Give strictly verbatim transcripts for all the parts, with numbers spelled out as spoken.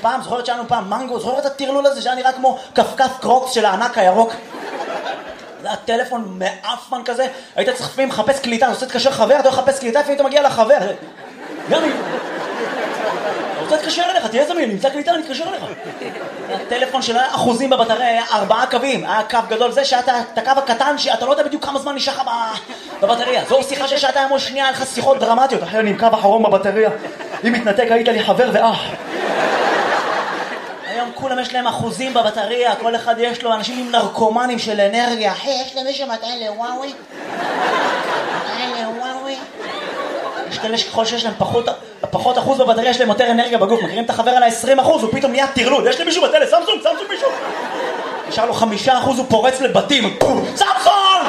פעם, זוכרת שלנו פעם מנגו, זוכרת את הטרלול הזה שהיה נראה כמו כפכף קרוקס של הענק הירוק? זה היה טלפון מאפמן כזה, היית צריך לפעמים לחפש קליטה, אתה רוצה להתקשר חבר, אתה לחפש קליטה, לפעמים אתה מגיע לחבר. גם אם... אתה רוצה להתקשר אליך, תהיה זמין, נמצא קליטה, אני אתקשר אליך. הטלפון של אחוזים בבטריה היה ארבעה קווים, היה קו גדול, זה שאתה, את הקו הקטן, שאתה לא יודע בדיוק כמה זמן נשאר לך בבטריה. זו שיחה של שעתיים או שנייה, היה לך שיחות דרמטיות, אחרי אני עם קו אחרון בבטריה, אם מתנתק היית לי חבר ואח. היום כולם יש להם אחוזים בבטריה, כל אחד יש לו אנשים עם נרקומנים של אנרגיה. אחי, יש למישהו מטען לוואוי? מטען לוואוי? יש כאלה שככל שיש להם פחות, פחות אחוז בבטריה, יש להם יותר אנרגיה בגוף. מכירים את החבר על ה-עשרים אחוז, הוא פתאום נהיה טרלוד. יש למישהו בטלה, סמסונג, סמסונג מישהו. נשאר לו חמישה אחוז, הוא פורץ לבתים. סמסונג!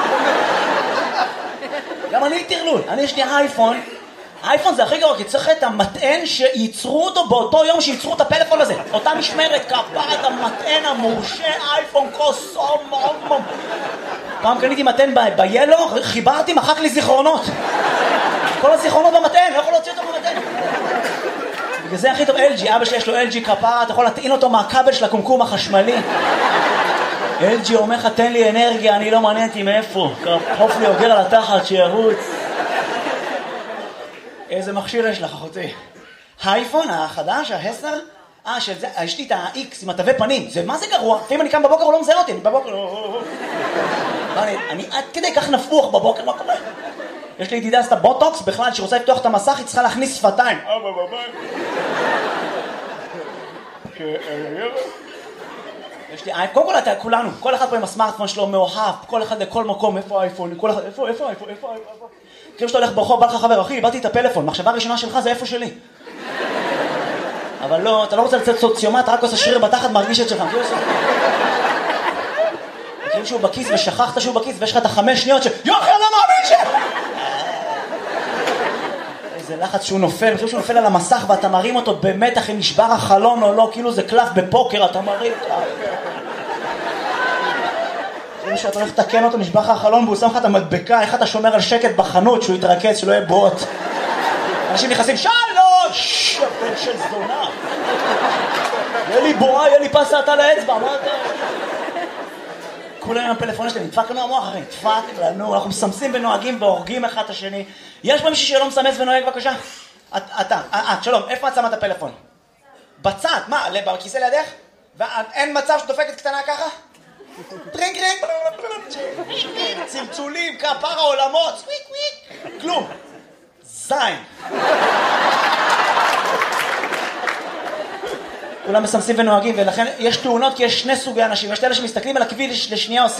גם אני טרלוד. אני יש לי אייפון. האייפון זה הכי גרוע, כי צריך את המטען שייצרו אותו באותו יום שייצרו את הפלאפון הזה. אותה משמרת, כפרת המטען המורשה, אייפון קוסום, מום. פעם קניתי מטען ביילו, חיברתי, מחק לי זיכרונות. כל הזיכרונות במטען, לא יכול להוציא אותו במטען. בגלל זה הכי טוב אל ג'י, אבא שלי יש לו אל ג'י כפרה, אתה יכול להטעין אותו מהכבל של הקומקום החשמלי. אל ג'י אומר לך, תן לי אנרגיה, אני לא מעניינתי מאיפה. קרפוף לי אוגר על התחת, שירוץ. איזה מכשיר יש לך, אחותי? האייפון החדש, העשר? אה, שזה, יש לי את ה-X עם התווי פנים. זה, מה זה גרוע? לפעמים אני קם בבוקר, הוא לא מזהה אותי, אני בבוקר... אני עד כדי כך נפוח בבוקר, מה קורה? יש לי ידידה, עשתה בוטוקס, בכלל, שרוצה לפתוח את המסך, היא צריכה להכניס שפתיים. אבא, בבית. יש לי אייפון, קודם כל, כולנו, כל אחד פה עם הסמארטפון שלו מאוהב, כל אחד לכל מקום, איפה האייפון, כל אחד, איפה, איפה האייפון, איפה האייפון? כאילו שאתה הולך ברחוב, בא לך חבר, אחי, איבדתי את הפלאפון, מחשבה הראשונה שלך זה איפה שלי. אבל לא, אתה לא רוצה לצאת סוציומט, רק עושה שריר בתחת, מרגיש את שלך. כאילו שהוא בכיס ושכחת שהוא בכיס, ויש לך את החמש שניות ש... יוחי, אני לא מאמין ש... איזה לחץ שהוא נופל, כאילו שהוא נופל על המסך ואתה מרים אותו במתח אם נשבר החלון או לא, כאילו זה קלף בפוקר, אתה מרים... כאילו שאתה הולך לתקן אותו, נשבר לך החלון והוא שם לך את המדבקה, איך אתה שומר על שקט בחנות שהוא יתרכז, שלא יהיה בוט. אנשים נכנסים, שלוש! בן של זונה. יהיה לי בועה, יהיה לי פסת על האצבע, מה אתה... כולם עם הפלאפון שלהם, נדפק לנו המוח אחרי, נדפק לנו, אנחנו מסמסים ונוהגים והורגים אחד את השני. יש פה מישהו שלא מסמס ונוהג, בבקשה? אתה, את, שלום, איפה את שמה את הפלאפון? בצד, מה, בכיסא לידך? ואין מצב שדופקת קטנה ככה? טרינג טרינג, צמצולים, כפר העולמות, סוויק וויק, כלום, זין. כולם מסמסים ונוהגים, ולכן יש תאונות כי יש שני סוגי אנשים, יש אלה שמסתכלים על הכביש לשנייה עושים